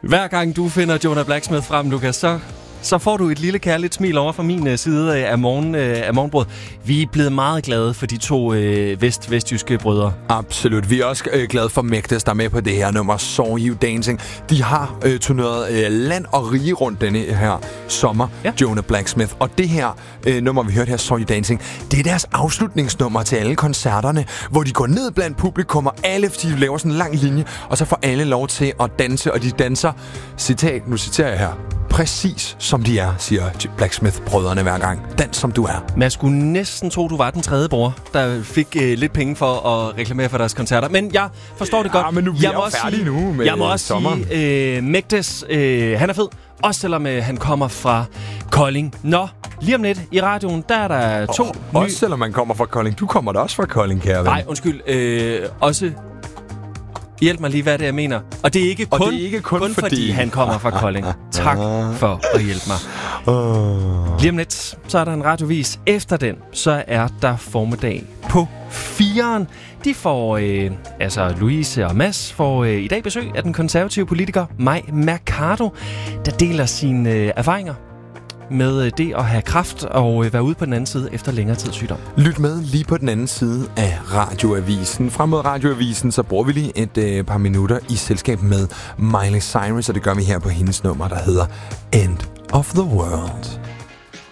Hver gang du finder Jonah Blacksmith frem, Lukas, så får du et lille kærligt smil over fra min side af morgenbrød. Vi er blevet meget glade for de to vestjyske brødre. Absolut. Vi er også glade for Mægtes, der er med på det her nummer, Saw You Dancing. De har turneret land og rige rundt denne her sommer, ja. Jonah Blacksmith. Og det her nummer, vi hørte her, Saw You Dancing, det er deres afslutningsnummer til alle koncerterne, hvor de går ned blandt publikum, og alle, de laver sådan en lang linje, og så får alle lov til at danse, og de danser, nu citerer jeg her, præcis som de er, siger Blacksmith-brødrene hver gang. Dans som du er. Man skulle næsten tro, du var den tredje bror, der fik lidt penge for at reklamere for deres koncerter. Men jeg forstår det godt. Men nu bliver jeg jo færdig nu med jeg må også sommer. Sige, Mægtes, han er fed. Også selvom han kommer fra Kolding. Nå, lige om lidt i radioen, der er der to nye... Også selvom man kommer fra Kolding. Du kommer da også fra Kolding, kære ven. Nej, undskyld. Også... Hjælp mig lige, hvad det er, jeg mener. Og det er ikke kun fordi han kommer fra Kolding. Tak for at hjælpe mig. Lige om lidt, så er der en radiovis. Efter den, så er der formiddag på 4'eren. De får, Louise og Mads får i dag besøg af den konservative politiker Mai Mercado, der deler sine erfaringer med det at have kræft og være ude på den anden side efter længere tids sygdom. Lyt med lige på den anden side af radioavisen. Frem mod radioavisen, så bruger vi lige et par minutter i selskab med Miley Cyrus, og det gør vi her på hendes nummer, der hedder End of the World.